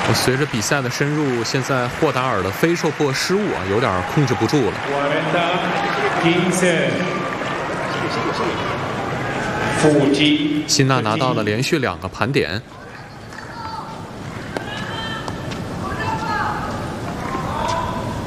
随着比赛的深入，现在霍达尔的非受迫失误有点控制不住了。辛纳拿到了连续2个盘点。